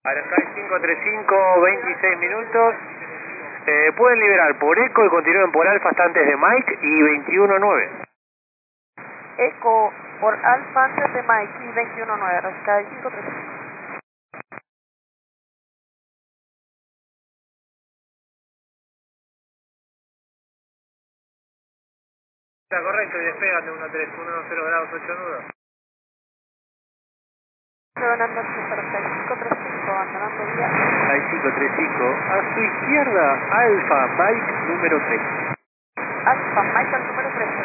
Sky 535, 26 minutos. Pueden liberar por Eco y continúen por Alfa hasta antes de Mike y 21-9. Eco por Alfa antes de Mike y 21-9, Sky 535. Está correcto y despegan de 13110 grados 8 nudos. Buenas noches para Sky 535, abandonando vía. Sky 535, a su izquierda, Alfa Mike número 3. Alfa Mike al número 3.